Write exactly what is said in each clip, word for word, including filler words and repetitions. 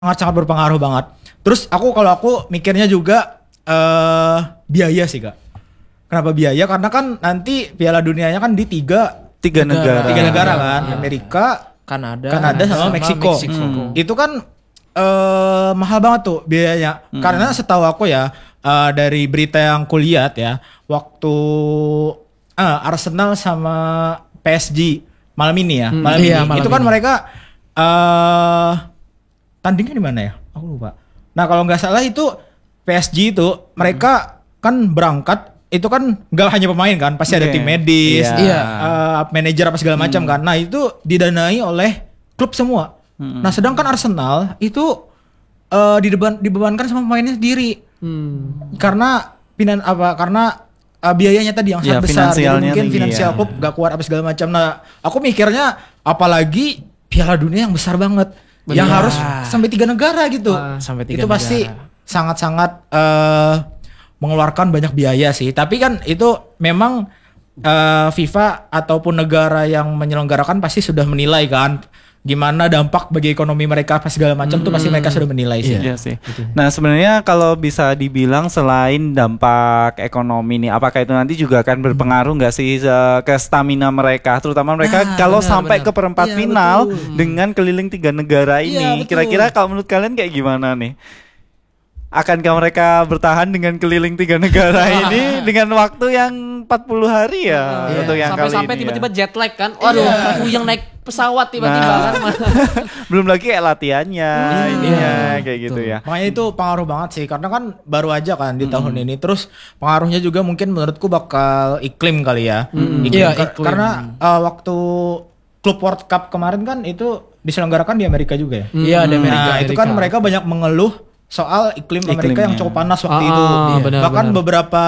sangat-sangat berpengaruh banget. Terus aku kalau aku mikirnya juga uh, biaya sih Kak. Kenapa biaya? Karena kan nanti Piala Dunianya kan di tiga tiga negara, tiga negara kan, ya. Amerika, Kanada, Kanada sama, sama Meksiko. Meksiko. Hmm. Itu kan uh, mahal banget tuh biayanya. Hmm. Karena setahu aku ya uh, dari berita yang kulihat ya, waktu uh, Arsenal sama P S G malam ini ya, hmm. malam iya, ini malam itu kan ini. Mereka uh, tandingnya di mana ya? Aku lupa. Nah kalau nggak salah itu P S G itu mereka hmm. kan berangkat. Itu kan gak hanya pemain kan, pasti okay. ada tim medis, yeah. uh, manajer apa segala macam hmm. kan. Nah itu didanai oleh klub semua. Hmm. Nah sedangkan Arsenal itu uh, dibeban, dibebankan sama pemainnya sendiri, hmm. karena pinan apa? Karena uh, biayanya tadi yang sangat ya, besar, jadi mungkin finansial ya. Klub gak kuat apa segala macam. Nah aku mikirnya apalagi Piala Dunia yang besar banget, benar. Yang harus sampai tiga negara gitu. Wah, sampai tiga itu negara. Pasti sangat-sangat uh, mengeluarkan banyak biaya sih, tapi kan itu memang uh, FIFA ataupun negara yang menyelenggarakan pasti sudah menilai kan gimana dampak bagi ekonomi mereka apa segala macam hmm. tuh pasti mereka sudah menilai sih. Iya sih. Gitu. Nah sebenarnya kalau bisa dibilang selain dampak ekonomi nih, apakah itu nanti juga akan berpengaruh nggak sih ke stamina mereka, terutama mereka nah, kalau benar, sampai benar. ke perempat ya, final betul. dengan keliling tiga negara ini, ya, kira-kira kalau menurut kalian kayak gimana nih? Akankah mereka bertahan dengan keliling tiga negara ini dengan waktu yang empat puluh hari ya yeah. untuk yang sampai, kali sampai ini tiba-tiba ya. jet lag kan. Waduh, aku yang naik pesawat tiba-tiba nah. kan. Belum lagi kayak latihannya hmm. ininya yeah. kayak gitu Tuh. ya. Makanya itu pengaruh banget sih karena kan baru aja kan di hmm. tahun ini. Terus pengaruhnya juga mungkin menurutku bakal iklim kali ya. Hmm. Iklim. Yeah, iklim. Karena uh, waktu Klub World Cup kemarin kan itu diselenggarakan di Amerika juga ya. Iya, hmm. di Amerika. Nah, itu kan mereka banyak mengeluh soal iklim Amerika Iklimnya. yang cukup panas waktu ah, itu. Iya. Benar, Bahkan benar. beberapa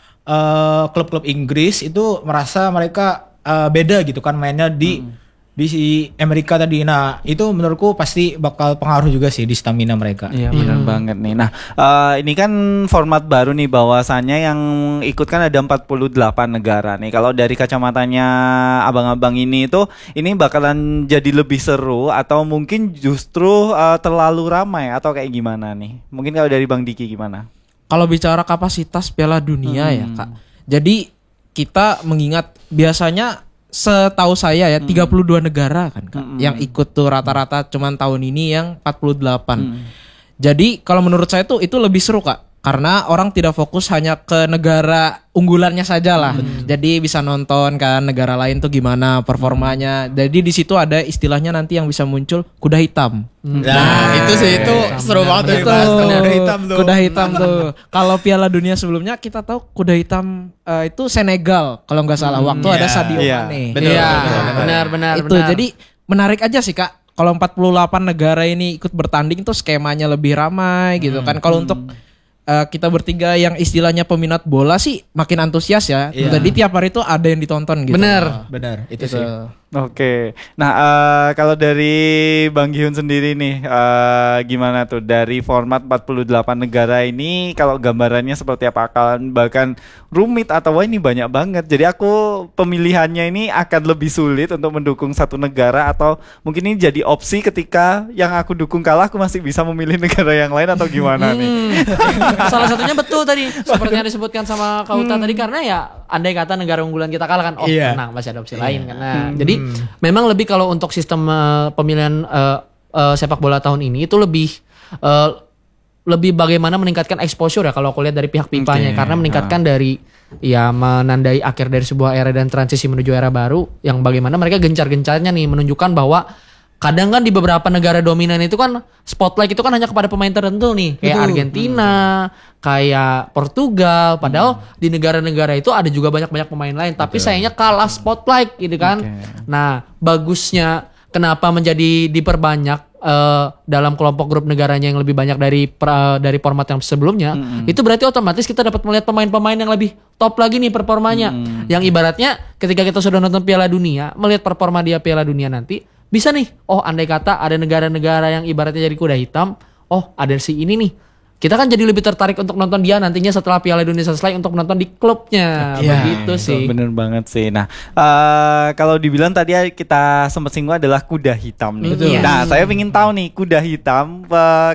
uh, klub-klub Inggris itu merasa mereka uh, beda gitu kan mainnya di hmm. di Amerika tadi. Nah itu menurutku pasti bakal pengaruh juga sih di stamina mereka. Iya benar hmm. banget nih. Nah uh, ini kan format baru nih, bahwasannya yang ikut kan ada empat puluh delapan negara nih. Kalau dari kacamatanya abang-abang ini itu ini bakalan jadi lebih seru atau mungkin justru uh, terlalu ramai atau kayak gimana nih? Mungkin kalau dari Bang Diki gimana? Kalau bicara kapasitas Piala Dunia hmm. ya Kak. Jadi kita mengingat biasanya setahu saya ya hmm. tiga puluh dua negara kan Kak hmm. yang ikut tuh rata-rata cuman tahun ini yang empat puluh delapan. Hmm. Jadi kalau menurut saya tuh itu lebih seru Kak. Karena orang tidak fokus hanya ke negara unggulannya saja lah. Hmm. Jadi bisa nonton kan negara lain tuh gimana performanya. Jadi di situ ada istilahnya nanti yang bisa muncul kuda hitam. Hmm. Nah, nah itu sih itu hitam. seru banget tuh. Kuda hitam tuh. Kuda hitam tuh. Kalau Piala Dunia sebelumnya kita tahu kuda hitam uh, itu Senegal kalau nggak salah. Waktu yeah. ada Sadio yeah. Mane. Benar, ya, benar, benar, benar, benar. Itu benar. Jadi menarik aja sih Kak. Kalau empat puluh delapan negara ini ikut bertanding tuh skemanya lebih ramai gitu hmm. kan. Kalau hmm. untuk Uh, kita bertiga yang istilahnya peminat bola sih makin antusias ya. Yeah. Jadi tiap hari tuh ada yang ditonton gitu. Bener, bener itu gitu. sih. Oke, nah uh, kalau dari Bang Gihun sendiri nih, uh, gimana tuh dari format empat puluh delapan negara ini, kalau gambarannya seperti apa? Akan bahkan rumit atau wah ini banyak banget, jadi aku pemilihannya ini akan lebih sulit untuk mendukung satu negara, atau mungkin ini jadi opsi ketika yang aku dukung kalah, aku masih bisa memilih negara yang lain atau gimana hmm. nih? Salah satunya betul tadi, seperti yang disebutkan sama Kak Uta hmm. tadi, karena ya andai kata negara unggulan kita kalah kan, oh yeah. tenang masih ada opsi yeah. lain kan. Nah, hmm. jadi memang lebih kalau untuk sistem uh, pemilihan uh, uh, sepak bola tahun ini itu lebih uh, lebih bagaimana meningkatkan exposure ya kalau aku lihat dari pihak FIFA-nya, okay. karena meningkatkan uh. dari ya menandai akhir dari sebuah era dan transisi menuju era baru, yang bagaimana mereka gencar-gencarnya nih menunjukkan bahwa kadang kan di beberapa negara dominan itu kan spotlight itu kan hanya kepada pemain tertentu nih, kayak Betul. Argentina, hmm. kayak Portugal, padahal hmm. di negara-negara itu ada juga banyak-banyak pemain lain, tapi Betul. sayangnya kalah spotlight gitu kan. Okay. Nah, bagusnya kenapa menjadi diperbanyak uh, dalam kelompok grup negaranya yang lebih banyak dari uh, dari format yang sebelumnya, hmm. itu berarti otomatis kita dapat melihat pemain-pemain yang lebih top lagi nih performanya. Hmm. Yang ibaratnya ketika kita sudah nonton Piala Dunia, melihat performa dia Piala Dunia nanti, bisa nih, oh andai kata ada negara-negara yang ibaratnya jadi kuda hitam, oh ada si ini nih, kita kan jadi lebih tertarik untuk nonton dia nantinya setelah Piala Dunia selesai untuk menonton di klubnya. Iya, Begitu sih. Bener banget sih. Nah, uh, kalau dibilang tadi kita sempat singgung adalah kuda hitam nih. Betul. Nah, saya ingin tahu nih kuda hitam uh,